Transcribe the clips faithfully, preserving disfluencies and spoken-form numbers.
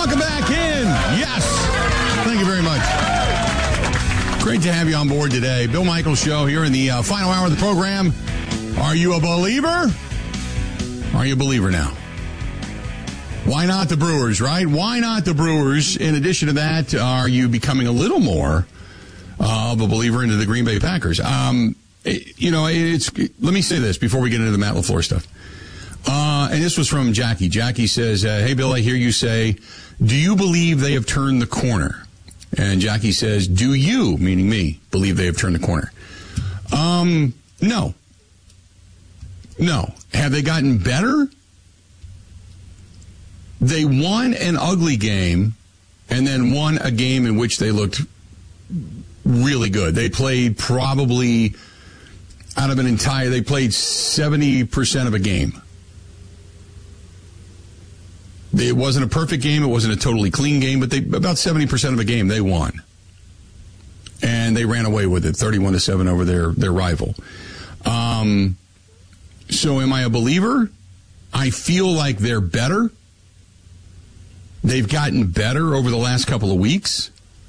Welcome back in. Yes. Thank you very much. Great to have you on board today. Bill Michaels Show here in the uh, final hour of the program. Are you a believer? Are you a believer now? Why not the Brewers, right? Why not the Brewers? In addition to that, are you becoming a little more uh, of a believer into the Green Bay Packers? Um, it, you know, it's. Let me say this before we get into the Matt LaFleur stuff. Uh, and this was from Jackie. Jackie says, uh, hey, Bill, I hear you say, do you believe they have turned the corner? And Jackie says, do you, meaning me, believe they have turned the corner? Um, no. No. Have they gotten better? They won an ugly game and then won a game in which they looked really good. They played probably out of an entire, they played seventy percent of a game. It wasn't a perfect game. It wasn't a totally clean game, but they about seventy percent of a game they won. And they ran away with it, thirty-one to seven over their, their rival. Um, so am I a believer? I feel like they're better. They've gotten better over the last couple of weeks.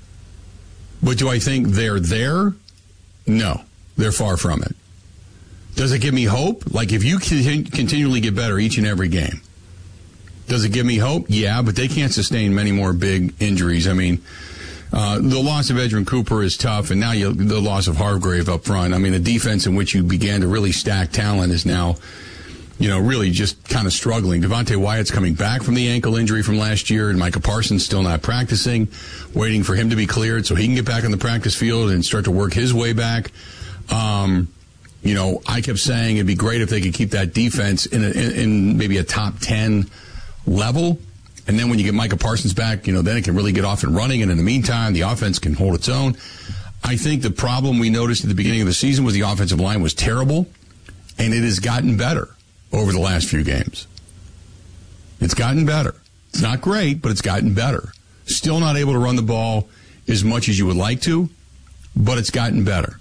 But do I think they're there? No, they're far from it. Does it give me hope? Like if you can continually get better each and every game, does it give me hope? Yeah, but they can't sustain many more big injuries. I mean, uh, the loss of Edgerrin Cooper is tough, and now you, the loss of Hargrave up front. I mean, the defense in which you began to really stack talent is now, you know, really just kind of struggling. Devontae Wyatt's coming back from the ankle injury from last year, and Micah Parsons still not practicing, waiting for him to be cleared so he can get back on the practice field and start to work his way back. Um, you know, I kept saying it'd be great if they could keep that defense in, a, in, in maybe a top ten level. And then when you get Micah Parsons back, you know, then it can really get off and running. And in the meantime, the offense can hold its own. I think the problem we noticed at the beginning of the season was the offensive line was terrible, and it has gotten better over the last few games. It's gotten better. It's not great, but it's gotten better. Still not able to run the ball as much as you would like to, but it's gotten better.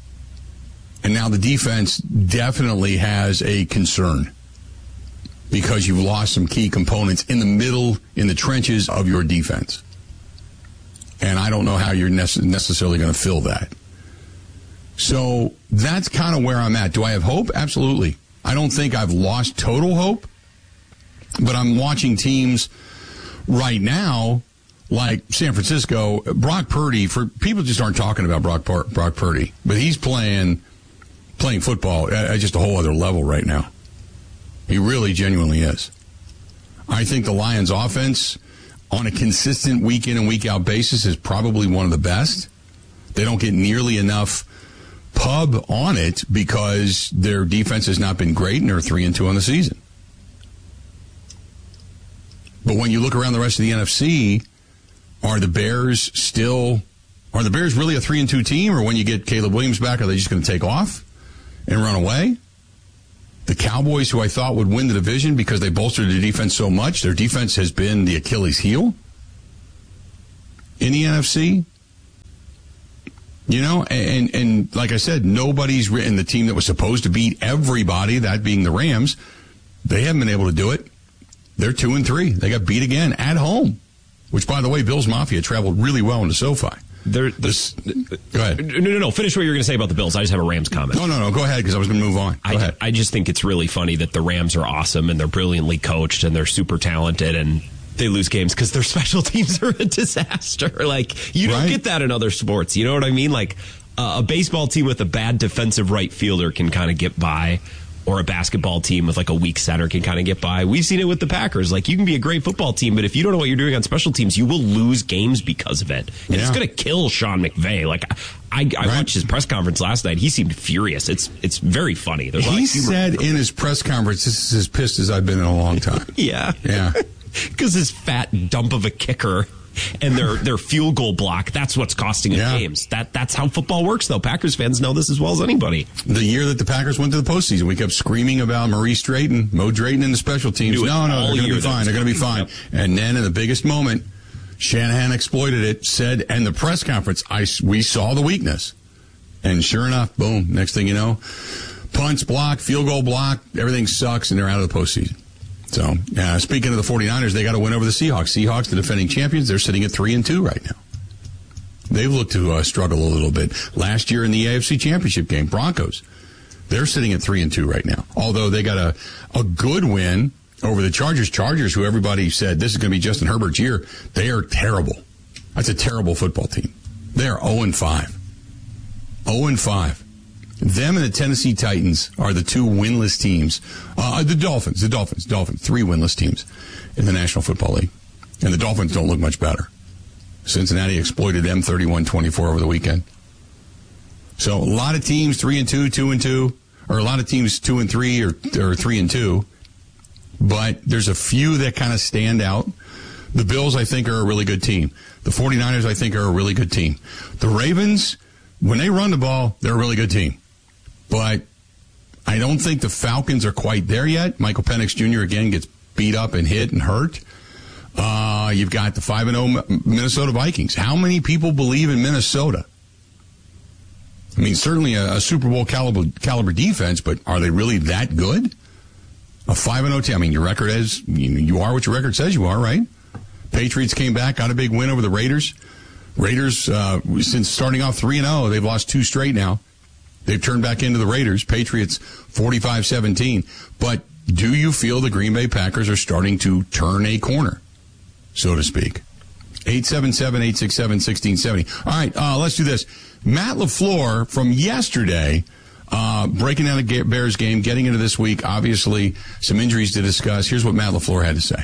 And now the defense definitely has a concern because you've lost some key components in the middle, in the trenches of your defense. And I don't know how you're necessarily going to fill that. So that's kind of where I'm at. Do I have hope? Absolutely. I don't think I've lost total hope, but I'm watching teams right now like San Francisco. Brock Purdy, for people just aren't talking about Brock Brock Purdy, but he's playing playing football at just a whole other level right now. He really genuinely is. I think the Lions offense on a consistent week in and week out basis is probably one of the best. They don't get nearly enough pub on it because their defense has not been great and they're three and two on the season. But when you look around the rest of the N F C, are the Bears still, are the Bears really a three and two team? Or when you get Caleb Williams back, are they just going to take off and run away? The Cowboys, who I thought would win the division because they bolstered their defense so much, their defense has been the Achilles heel in the N F C. You know, and, and like I said, nobody's written the team that was supposed to beat everybody, that being the Rams. They haven't been able to do it. They're two and three. They got beat again at home, which, by the way, Bills Mafia traveled really well into SoFi. There, this, go ahead. No, no, no. Finish what you were going to say about the Bills. I just have a Rams comment. No, no, no. Go ahead, because I was going to move on. Go I, ahead. I just think it's really funny that the Rams are awesome and they're brilliantly coached and they're super talented and they lose games because their special teams are a disaster. Like, you don't right? get that in other sports. You know what I mean? Like, uh, a baseball team with a bad defensive right fielder can kind of get by, or a basketball team with like a weak center can kind of get by. We've seen it with the Packers. Like, you can be a great football team, but if you don't know what you're doing on special teams, you will lose games because of it. And yeah. It's going to kill Sean McVay. Like, I, I right. watched his press conference last night. He seemed furious. It's it's very funny. There's he said in his press conference, "This is as pissed as I've been in a long time." yeah. Yeah. Because his fat dump of a kicker and their their field goal block, that's what's costing them yeah. games. That That's how football works, though. Packers fans know this as well as anybody. The year that the Packers went to the postseason, we kept screaming about Maurice Drayton, Mo Drayton and the special teams. No, no, they're going to be fine. They're going to be fine. Yep. And then in the biggest moment, Shanahan exploited it, said, and the press conference, I, we saw the weakness. And sure enough, boom, next thing you know, punts, block, field goal block, everything sucks, and they're out of the postseason. So, uh, speaking of the 49ers, they got to win over the Seahawks. Seahawks, the defending champions, they're sitting at three and two right now. They've looked to uh, struggle a little bit. Last year in the A F C Championship game, Broncos, they're sitting at three and two right now. Although they got a, a good win over the Chargers. Chargers, who everybody said this is going to be Justin Herbert's year, they are terrible. That's a terrible football team. They are oh and five. oh and five. Them and the Tennessee Titans are the two winless teams. Uh, the Dolphins, the Dolphins, Dolphins, three winless teams in the National Football League. And the Dolphins don't look much better. Cincinnati exploited them thirty-one twenty-four over the weekend. So a lot of teams three and two, two and two, or a lot of teams two and three or, or three and two. But there's a few that kind of stand out. The Bills, I think, are a really good team. The 49ers, I think, are a really good team. The Ravens, when they run the ball, they're a really good team. But I don't think the Falcons are quite there yet. Michael Penix Junior again gets beat up and hit and hurt. Uh, you've got the five and oh Minnesota Vikings. How many people believe in Minnesota? I mean, certainly a, a Super Bowl caliber, caliber defense, but are they really that good? A five and oh team. I mean, your record is, you, you are what your record says you are, right? Patriots came back, got a big win over the Raiders. Raiders, uh, since starting off three and oh, they've lost two straight now. They've turned back into the Raiders. Patriots forty-five seventeen. But do you feel the Green Bay Packers are starting to turn a corner, so to speak? eight seven seven, eight six seven, one six seven zero. All right, uh, let's do this. Matt LaFleur from yesterday, uh, breaking down the Bears game, getting into this week. Obviously, some injuries to discuss. Here's what Matt LaFleur had to say.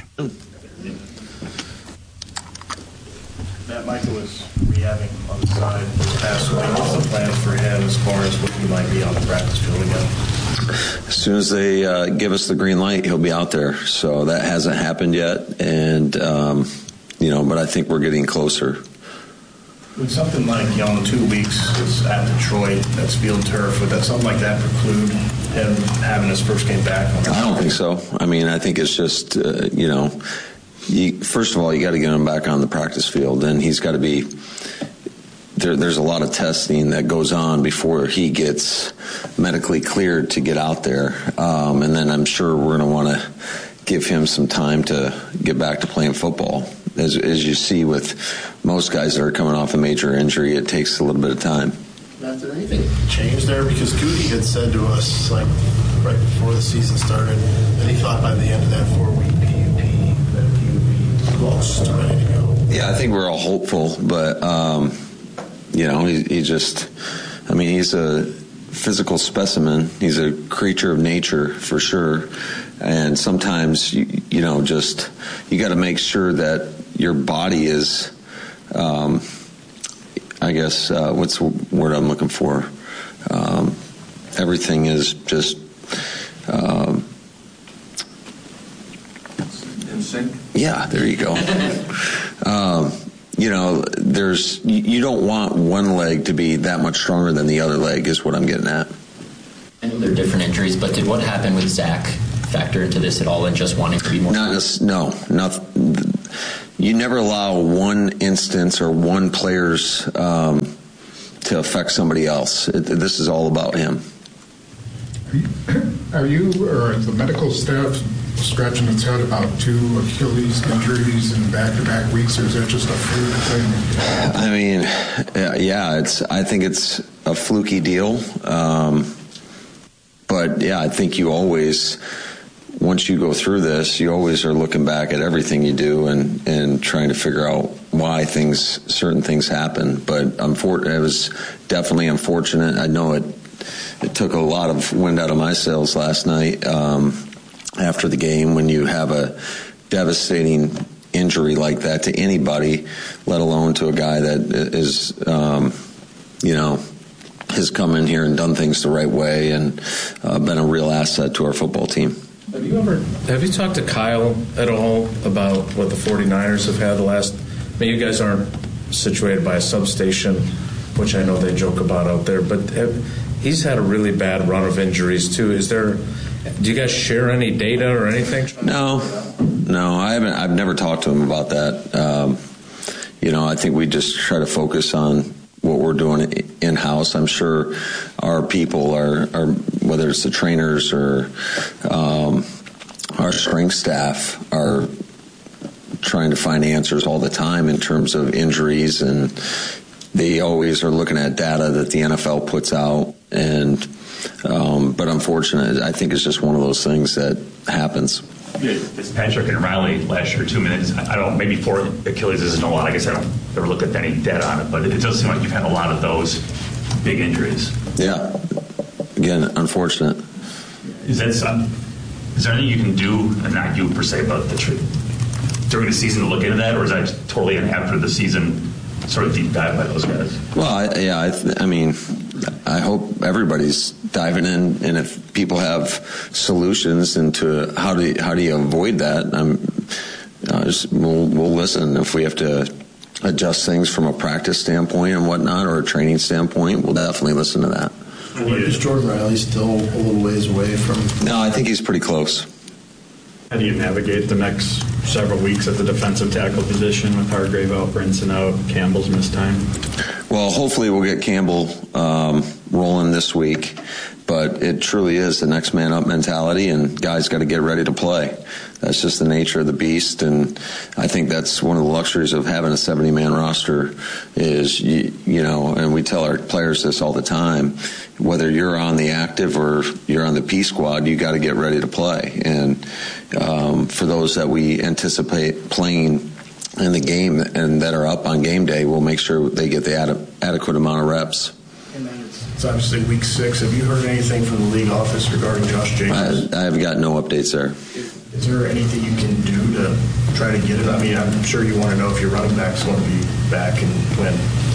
Matt, Michael was rehabbing on the side this past week. What's the plan for him as far as what he might be on the practice field again? As soon as they uh, give us the green light, he'll be out there. So that hasn't happened yet, and um, you know, but I think we're getting closer. Would something like, you know, in two weeks is at Detroit, that's field turf, would that something like that preclude him having his first game back? On I don't think so. I mean, I think it's just, uh, you know, you, first of all, you got to get him back on the practice field, and he's got to be. There, there's a lot of testing that goes on before he gets medically cleared to get out there, um, and then I'm sure we're going to want to give him some time to get back to playing football. As, as you see with most guys that are coming off a major injury, it takes a little bit of time. Matt, did anything change there? Because Goody had said to us, like, right before the season started, that he thought by the end of that four-week P U P that he would be close to ready to go. Yeah, I think we're all hopeful, but, um, you know, he, he just, I mean, he's a physical specimen. He's a creature of nature, for sure. And sometimes, you, you know, just, you got to make sure that your body is, um, I guess, uh, what's the word I'm looking for? Um, everything is just, um, in sync? Yeah, there you go. um, you know, there's, you don't want one leg to be that much stronger than the other leg, is what I'm getting at. I know they're different injuries, but did what happened with Zach factor into this at all and just wanting to be more? Not a, no, not. You never allow one instance or one player's um, to affect somebody else. It, this is all about him. Are you or the medical staff scratching its head about two Achilles injuries in back-to-back weeks, or is that just a fluke thing? I mean, yeah, it's. I think it's a fluky deal. Um, but yeah, I think you always. Once you go through this, you always are looking back at everything you do and, and trying to figure out why things, certain things happen. But unfor- it was definitely unfortunate. I know it it took a lot of wind out of my sails last night um, after the game when you have a devastating injury like that to anybody, let alone to a guy that is, um, you know, has come in here and done things the right way and uh, been a real asset to our football team. Have you ever have you talked to Kyle at all about what the 49ers have had the last? I mean, you guys aren't situated by a substation, which I know they joke about out there, but have, he's had a really bad run of injuries too. Is there? Do you guys share any data or anything? No, no, I haven't. I've never talked to him about that. Um, you know, I think we just try to focus on what we're doing in-house. I'm sure our people are, are whether it's the trainers or, um, our strength staff are trying to find answers all the time in terms of injuries, and they always are looking at data that the N F L puts out. And um, but unfortunately, I think it's just one of those things that happens. Fitzpatrick and Riley last year, two minutes. I don't. Maybe four Achilles isn't a lot. I guess I don't ever look at any data on it, but it does seem like you've had a lot of those big injuries. Yeah. Again, unfortunate. Is that some? Is there anything you can do, and not you per se, but the tr- during the season to look into that, or is that totally an after the season sort of deep dive by those guys? Well, I, yeah, I, th- I mean, I hope everybody's diving in, and if people have solutions into how do you, how do you avoid that, I'm, uh, just, we'll, we'll listen. If we have to adjust things from a practice standpoint and whatnot, or a training standpoint, we'll definitely listen to that. Is Jordan Riley still a little ways away from? No, I think he's pretty close. How do you navigate the next several weeks at the defensive tackle position with Hargrave out, Brinson out, Campbell's missed time? Well, hopefully we'll get Campbell um, rolling this week, but it truly is the next man up mentality, and guys got to get ready to play. That's just the nature of the beast, and I think that's one of the luxuries of having a seventy-man roster is, you, you know, and we tell our players this all the time, whether you're on the active or you're on the P squad, you got to get ready to play. And um, for those that we anticipate playing in the game and that are up on game day, we'll make sure they get the ad- adequate amount of reps. And then it's, it's obviously week six. Have you heard anything from the league office regarding Josh Jacobs? I, I've got no updates there. Is there anything you can do to try to get it? I mean, I'm sure you want to know if your running back's going to be back and when.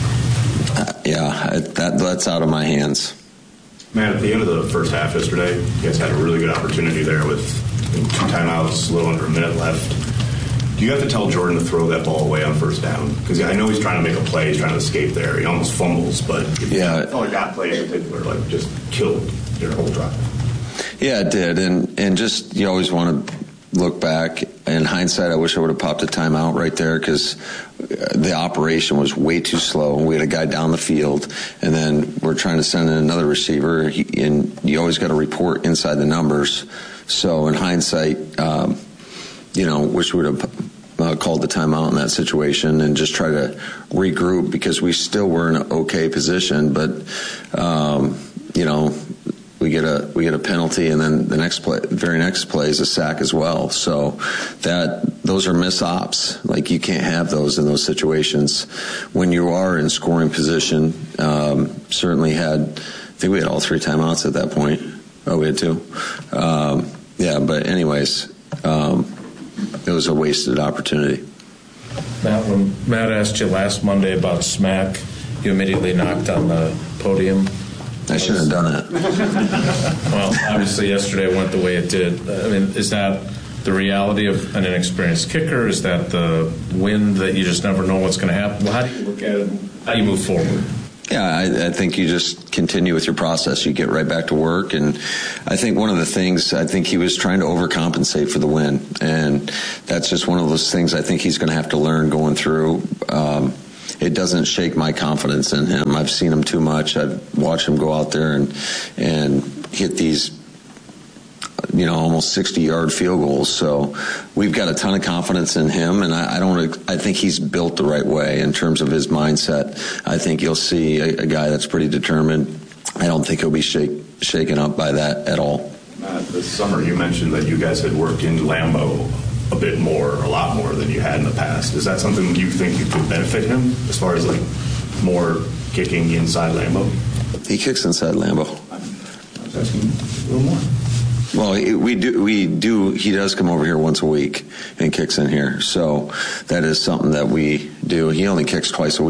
Uh, yeah, that that's out of my hands. Man, at the end of the first half yesterday, you guys had a really good opportunity there with two timeouts, a little under a minute left. Do you have to tell Jordan to throw that ball away on first down? Because I know he's trying to make a play, he's trying to escape there. He almost fumbles, but yeah, it's only got plays in particular, like just killed their whole drive. Yeah, it did, and and just you always want to look back. In hindsight, I wish I would have popped a timeout right there because the operation was way too slow. We had a guy down the field, and then we're trying to send in another receiver, he, and you always got to report inside the numbers. So in hindsight, um, you know, wish we would have uh, called the timeout in that situation and just try to regroup because we still were in an okay position, but um, you know. We get a we get a penalty, and then the next play, very next play is a sack as well. So that those are miss ops. Like you can't have those in those situations when you are in scoring position. Um, certainly had, I think we had all three timeouts at that point. Oh, we had two. Um, yeah, but anyways, um, it was a wasted opportunity. Matt, when Matt asked you last Monday about smack, you immediately knocked on the podium. I shouldn't have done that. Well, obviously yesterday went the way it did. I mean, is that the reality of an inexperienced kicker? Is that the wind that you just never know what's going to happen? Well, how do you look at it? How do you move forward? Yeah, I, I think you just continue with your process. You get right back to work. And I think one of the things, I think he was trying to overcompensate for the win. And that's just one of those things I think he's going to have to learn going through. Um, It doesn't shake my confidence in him. I've seen him too much. I've watched him go out there and and hit these, you know, almost sixty-yard field goals. So we've got a ton of confidence in him, and I, I don't. I think he's built the right way in terms of his mindset. I think you'll see a, a guy that's pretty determined. I don't think he'll be shake, shaken up by that at all. Matt, this summer you mentioned that you guys had worked in Lambeau a bit more, a lot more than you had in the past. Is that something you think you could benefit him as far as like more kicking inside Lambeau? He kicks inside Lambeau. I was asking a little more. Well, we do. We do. He does come over here once a week and kicks in here. So that is something that we do. He only kicks twice a week.